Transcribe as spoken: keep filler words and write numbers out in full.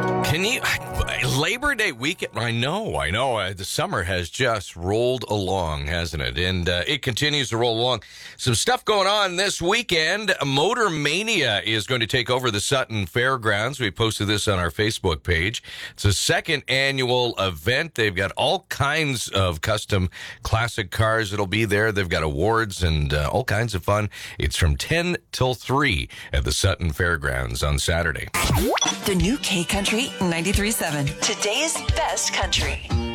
Can you... Labor Day weekend, I know, I know. Uh, the summer has just rolled along, hasn't it? And uh, it continues to roll along. Some stuff going on this weekend. Motor Mania is going to take over the Sutton Fairgrounds. We posted this on our Facebook page. It's a second annual event. They've got all kinds of custom classic cars that'll be there. They've got awards and uh, all kinds of fun. It's from ten till three at the Sutton Fairgrounds on Saturday. The new K Country ninety-three point seven. Today's best country.